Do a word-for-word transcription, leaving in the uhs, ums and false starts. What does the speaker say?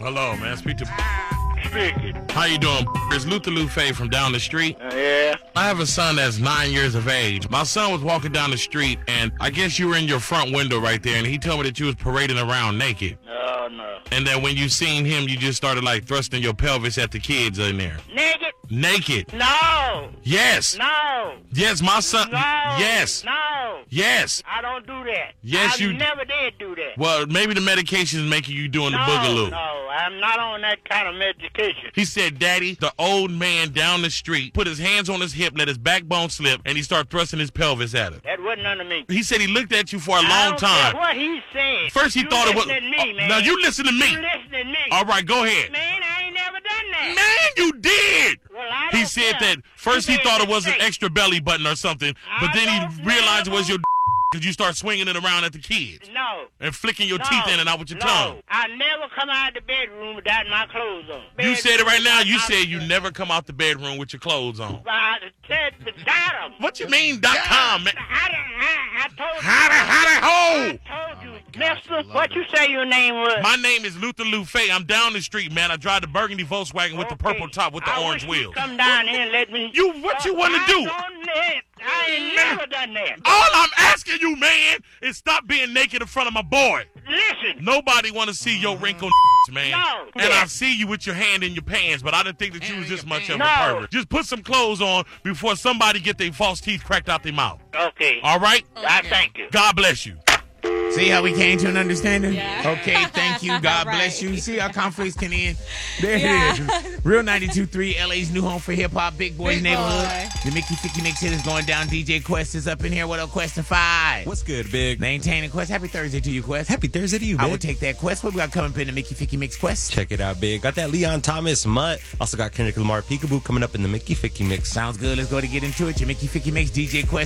Hello, man. Speak to. Speaking. How you doing? It's Luther Lufe from down the street. Uh, yeah. I have a son that's nine years of age. My son was walking down the street, and I guess you were in your front window right there, and he told me that you was parading around naked. No, no. And then when you seen him, you just started like thrusting your pelvis at the kids in there. Naked? Naked. No. Yes. No. Yes, my son. No. Yes. No. Yes. I don't do that. Yes, I you- never did do that. Well, maybe the medication is making you doing no, the boogaloo. No, I'm not on that kind of medication. He said, Daddy, the old man down the street put his hands on his hip, let his backbone slip, and he started thrusting his pelvis at him. That wasn't under me. He said he looked at you for a I long don't time. care what he said. First he you thought it was. listen to me, man. Now you listen to me. You listen to me. All right, go ahead. Man, I ain't never done that. Man, you did. Well, I He don't said care. that first he made thought a it was an mistake. extra belly button or something, but I then don't he realized it was never- your because you start swinging it around at the kids No. and flicking your No. teeth in and out with your no. tongue. I never come out of the bedroom without my clothes on. You said it right now. You Bedroom said you without- never come out the bedroom with your clothes on. I said the bottom. What you mean, dot com, man? I, I, I told you. Howdy, howdy, ho! I told you. Mister, what you say your name was? My name is Luther Lufe. I'm down the street, man. I drive the burgundy Volkswagen with the Okay. purple top with the I orange wish you'd wheels. come down here and let me. You, what you want to I do? don't let- I ain't never done that. All I'm asking you, man, is stop being naked in front of my boy. Listen. Nobody want to see your wrinkled man. No. And Yeah. I see you with your hand in your pants, but I didn't think that you was this much of a No. pervert. Just put some clothes on before somebody get their false teeth cracked out their mouth. Okay. All right? I thank you. God bless you. See how we came to an understanding? Yeah. Okay, thank you. God Right. bless you. See how conflicts can end? There Yeah. it is. Real ninety-two point three, L A's new home for hip-hop, Big Boys Big Neighborhood. Boy. The Mickey Ficky Mix hit is going down. D J Quest is up in here. What up, Quest and Five? What's good, Big? Maintaining Quest. Happy Thursday to you, Quest. Happy Thursday to you, I Big. will take that Quest. What we got coming up in the Mickey Ficky Mix, Quest? Check it out, Big. Got that Leon Thomas Mutt. Also got Kendrick Lamar Peekaboo coming up in the Mickey Ficky Mix. Sounds good. Let's go to get into it. Your Mickey Ficky Mix, D J Quest.